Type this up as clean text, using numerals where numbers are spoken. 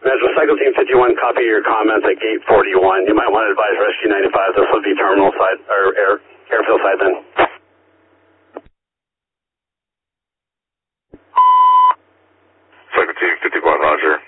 Measure Cycle Team 51, copy your comments at gate 41. You might want to advise Rescue 95. This would be terminal side, or airfield side then. Cycle Team 51, roger.